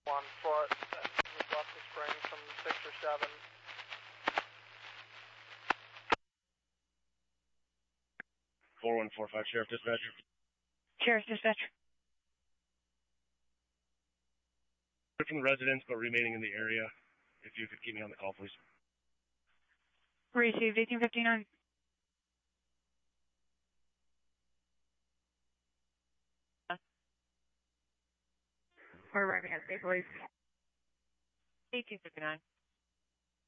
1 foot that was left to spring from 6 or 7. (4145) Sheriff Dispatch. Sheriff Dispatch. From the residence, but remaining in the area. If you could keep me on the call, please. Received 1859. We're arriving at State Police. 1859.